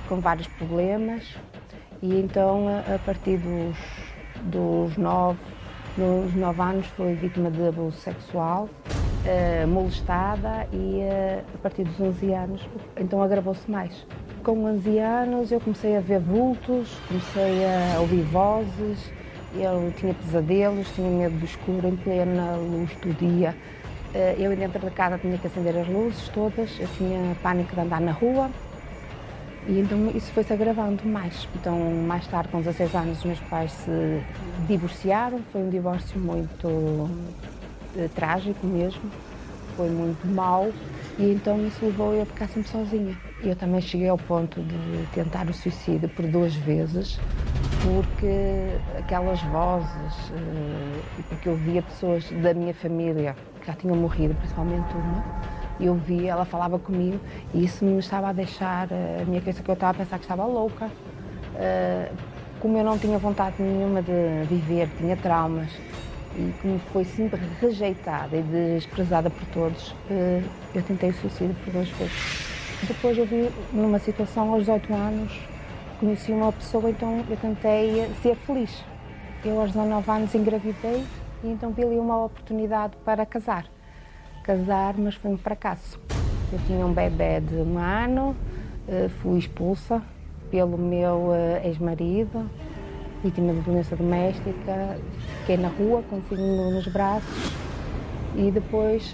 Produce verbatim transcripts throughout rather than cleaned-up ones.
com vários problemas e então a, a partir dos, dos nove, nos nove anos foi vítima de abuso sexual, uh, molestada e uh, a partir dos onze anos então agravou-se mais. Com onze anos eu comecei a ver vultos, comecei a ouvir vozes, eu tinha pesadelos, tinha medo do escuro em plena luz do dia. Eu dentro da casa tinha que acender as luzes todas, eu tinha pânico de andar na rua e então isso foi-se agravando mais. Então mais tarde, com dezasseis anos, os meus pais se divorciaram, foi um divórcio muito uh, trágico mesmo, foi muito mau e então isso levou eu a ficar sempre sozinha. Eu também cheguei ao ponto de tentar o suicídio por duas vezes, porque aquelas vozes, e porque eu via pessoas da minha família que já tinham morrido, principalmente uma, e eu via, ela falava comigo e isso me estava a deixar, a minha cabeça, que eu estava a pensar que estava louca. Como eu não tinha vontade nenhuma de viver, tinha traumas e como foi sempre rejeitada e desprezada por todos, eu tentei o suicídio por duas vezes. Depois eu vi numa situação aos dezoito anos, conheci uma pessoa, então eu tentei ser feliz. Eu aos dezanove anos engravidei e então vi ali uma oportunidade para casar. Casar, mas foi um fracasso. Eu tinha um bebê de um ano, fui expulsa pelo meu ex-marido, vítima de violência doméstica, fiquei na rua com o filho nos braços e depois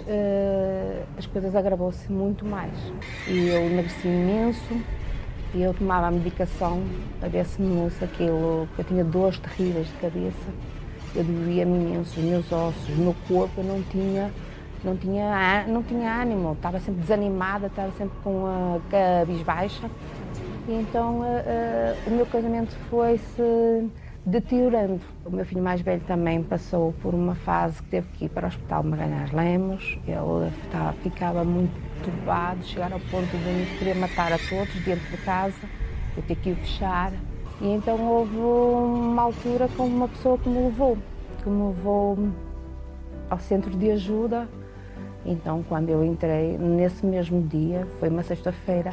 as coisas agravou-se muito mais. E eu emagreci imenso. E eu tomava a medicação para ver se, se aquilo, porque eu tinha dores terríveis de cabeça, eu doía-me imenso, os meus ossos, o meu corpo, eu não tinha, não tinha, não tinha ânimo, estava sempre desanimada, estava sempre com a cabeça baixa. E então uh, uh, o meu casamento foi-se deteriorando. O meu filho mais velho também passou por uma fase que teve que ir para o Hospital Magalhães Lemos, ele estava, ficava muito turbado, chegar ao ponto de nos querer matar a todos dentro de casa, eu ter que o fechar. E então houve uma altura com uma pessoa que me levou, que me levou ao centro de ajuda. Então quando eu entrei, nesse mesmo dia, foi uma sexta-feira,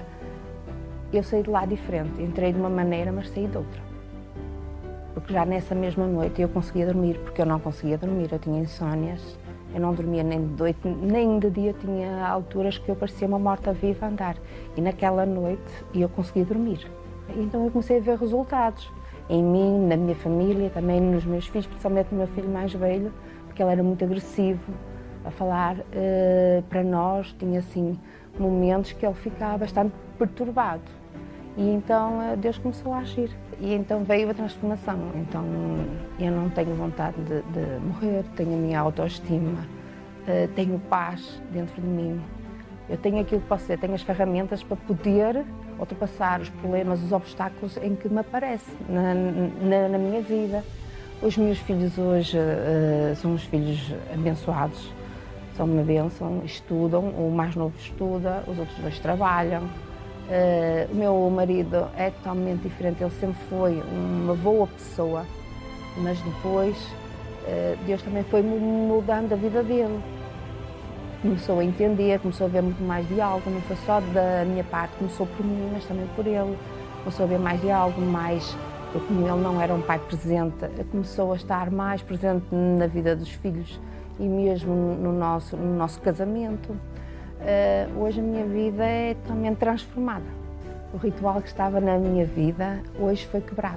eu saí de lá diferente, entrei de uma maneira, mas saí de outra. Porque já nessa mesma noite eu conseguia dormir, porque eu não conseguia dormir, eu tinha insónias. Eu não dormia nem de noite, nem de dia, tinha alturas que eu parecia uma morta-viva a andar. E naquela noite eu conseguia dormir. Então eu comecei a ver resultados em mim, na minha família, também nos meus filhos, principalmente no meu filho mais velho, porque ele era muito agressivo a falar uh, para nós, tinha assim momentos que ele ficava bastante perturbado. E então uh, Deus começou a agir. E então veio a transformação. Então eu não tenho vontade de, de morrer, tenho a minha autoestima, uh, tenho paz dentro de mim. Eu tenho aquilo que posso ser, tenho as ferramentas para poder ultrapassar os problemas, os obstáculos em que me aparecem na, na, na minha vida. Os meus filhos hoje uh, são uns filhos abençoados, são uma bênção, estudam, o mais novo estuda, os outros dois trabalham. Uh, o meu marido é totalmente diferente, ele sempre foi uma boa pessoa, mas depois uh, Deus também foi mudando a vida dele. Começou a entender, começou a ver muito mais de algo, não foi só da minha parte, começou por mim, mas também por ele. Começou a ver mais de algo, mais, como ele não era um pai presente, começou a estar mais presente na vida dos filhos e mesmo no nosso, no nosso casamento. Uh, hoje a minha vida é totalmente transformada. O ritual que estava na minha vida hoje foi quebrado.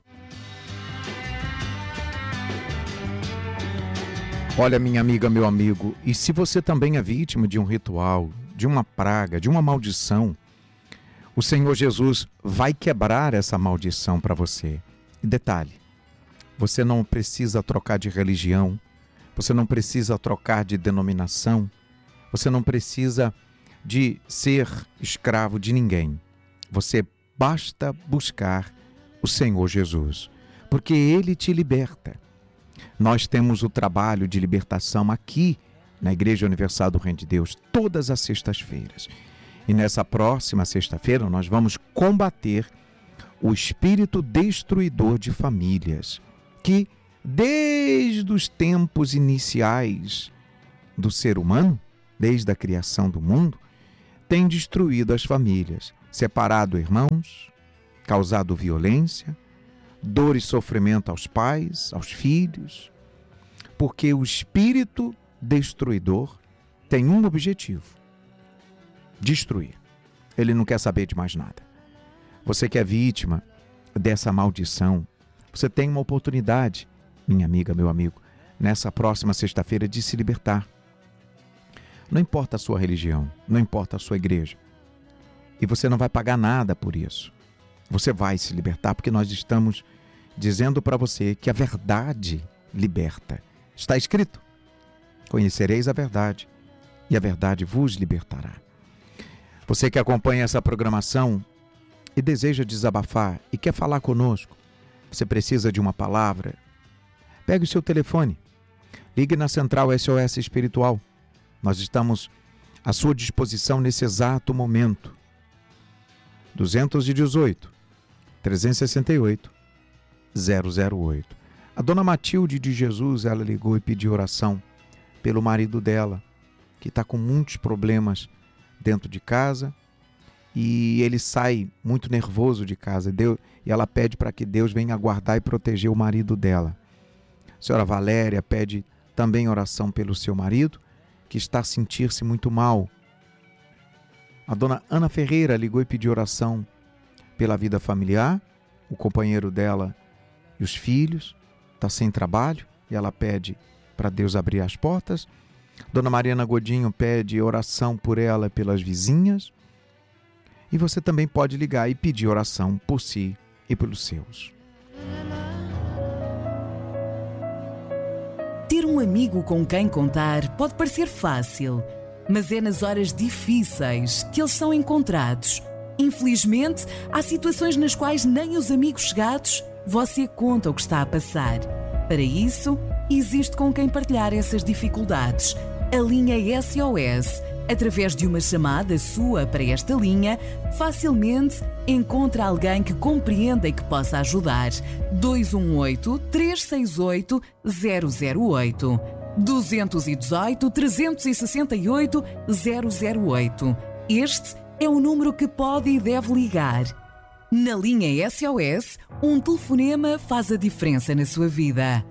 Olha, minha amiga, meu amigo, e se você também é vítima de um ritual, de uma praga, de uma maldição, o Senhor Jesus vai quebrar essa maldição para você. E detalhe, você não precisa trocar de religião, você não precisa trocar de denominação, você não precisa de ser escravo de ninguém. Você basta buscar o Senhor Jesus, porque Ele te liberta. Nós temos o trabalho de libertação aqui na Igreja Universal do Reino de Deus, todas as sextas-feiras. E nessa próxima sexta-feira nós vamos combater o espírito destruidor de famílias, que desde os tempos iniciais do ser humano, desde a criação do mundo, tem destruído as famílias, separado irmãos, causado violência, dor e sofrimento aos pais, aos filhos, porque o espírito destruidor tem um objetivo: destruir. Ele não quer saber de mais nada. Você que é vítima dessa maldição, você tem uma oportunidade, minha amiga, meu amigo, nessa próxima sexta-feira de se libertar. Não importa a sua religião, não importa a sua igreja. E você não vai pagar nada por isso. Você vai se libertar porque nós estamos dizendo para você que a verdade liberta. Está escrito: conhecereis a verdade e a verdade vos libertará. Você que acompanha essa programação e deseja desabafar e quer falar conosco, você precisa de uma palavra, pegue o seu telefone, ligue na Central S O S Espiritual. Nós estamos à sua disposição nesse exato momento. duzentos e dezoito, trezentos e sessenta e oito, zero zero oito. A dona Matilde de Jesus, ela ligou e pediu oração pelo marido dela, que está com muitos problemas dentro de casa e ele sai muito nervoso de casa. Deus, e ela pede para que Deus venha guardar e proteger o marido dela. A senhora Valéria pede também oração pelo seu marido, que está a sentir-se muito mal. A dona Ana Ferreira ligou e pediu oração pela vida familiar, o companheiro dela e os filhos, está sem trabalho e ela pede para Deus abrir as portas. Dona Mariana Godinho pede oração por ela e pelas vizinhas. E você também pode ligar e pedir oração por si e pelos seus. Ter um amigo com quem contar pode parecer fácil, mas é nas horas difíceis que eles são encontrados. Infelizmente, há situações nas quais nem os amigos chegados você conta o que está a passar. Para isso, existe com quem partilhar essas dificuldades. A linha S O S, através de uma chamada sua para esta linha, facilmente encontra alguém que compreenda e que possa ajudar. dois um oito, três seis oito, zero zero oito. dois um oito, três seis oito, zero zero oito. Este é o número que pode e deve ligar. Na linha S O S, um telefonema faz a diferença na sua vida.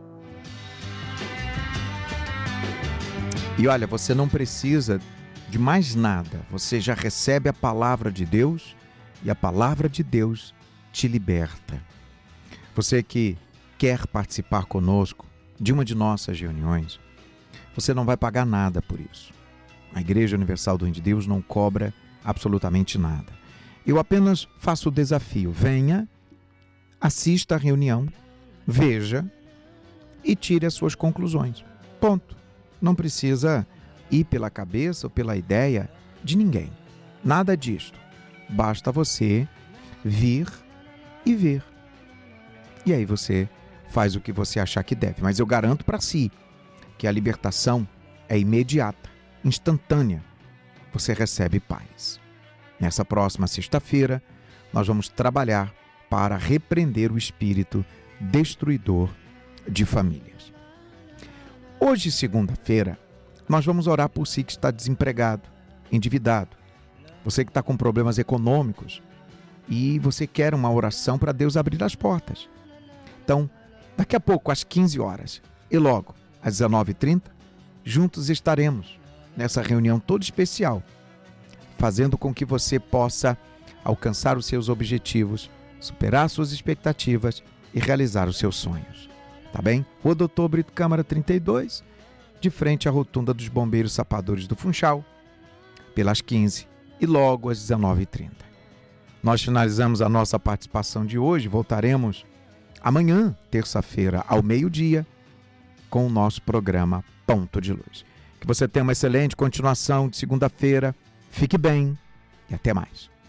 E olha, você não precisa de mais nada. Você já recebe a palavra de Deus e a palavra de Deus te liberta. Você que quer participar conosco de uma de nossas reuniões, você não vai pagar nada por isso. A Igreja Universal do Reino de Deus não cobra absolutamente nada. Eu apenas faço o desafio. Venha, assista a reunião, veja e tire as suas conclusões. Ponto. Não precisa ir pela cabeça ou pela ideia de ninguém. Nada disto. Basta você vir e ver. E aí você faz o que você achar que deve. Mas eu garanto para si que a libertação é imediata, instantânea. Você recebe paz. Nessa próxima sexta-feira, nós vamos trabalhar para repreender o espírito destruidor de famílias. Hoje, segunda-feira, nós vamos orar por si que está desempregado, endividado. Você que está com problemas econômicos e você quer uma oração para Deus abrir as portas. Então, daqui a pouco, às quinze horas e logo às dezenove e trinta, juntos estaremos nessa reunião toda especial, fazendo com que você possa alcançar os seus objetivos, superar suas expectativas e realizar os seus sonhos. Tá bem? Rua Doutor Brito Câmara trinta e dois, de frente à rotunda dos Bombeiros Sapadores do Funchal, pelas quinze e logo às dezenove e trinta. Nós finalizamos a nossa participação de hoje, voltaremos amanhã, terça-feira, ao meio-dia, com o nosso programa Ponto de Luz. Que você tenha uma excelente continuação de segunda-feira, fique bem e até mais.